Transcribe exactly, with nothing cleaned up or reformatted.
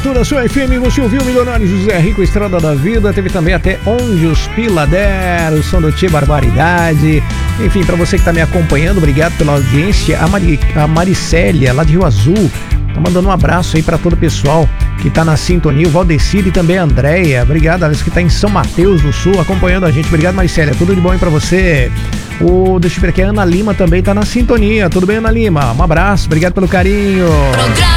abertura da sua F M, você ouviu o Milionário José Rico, Estrada da Vida. Teve também Até Onde os Pila Der, o som do Tchê Barbaridade. Enfim, pra você que tá me acompanhando, obrigado pela audiência. A, Mari, a Maricélia, lá de Rio Azul, tá mandando um abraço aí pra todo o pessoal que tá na sintonia. O Valdecir e também a Andréia. Obrigado, Alice, que tá em São Mateus do Sul, acompanhando a gente. Obrigado, Maricélia. Tudo de bom aí pra você. O, deixa eu ver aqui, a Ana Lima também tá na sintonia. Tudo bem, Ana Lima? Um abraço, obrigado pelo carinho. Programa